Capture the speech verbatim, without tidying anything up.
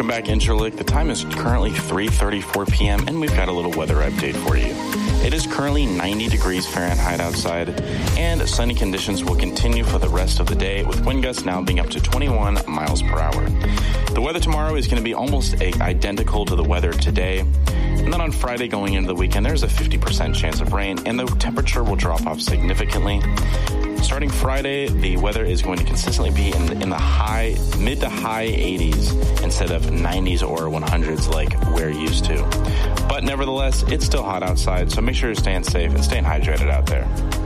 Welcome back, Interlick. The time is currently three thirty-four p.m., and we've got a little weather update for you. It is currently ninety degrees Fahrenheit outside, and sunny conditions will continue for the rest of the day, with wind gusts now being up to twenty-one miles per hour. The weather tomorrow is going to be almost a, identical to the weather today. And then on Friday going into the weekend, there's a fifty percent chance of rain, and the temperature will drop off significantly. Starting Friday, the weather is going to consistently be in, in the high, mid to high eighties instead of nineties or hundreds like we're used to. But nevertheless, it's still hot outside, so make sure you're staying safe and staying hydrated out there.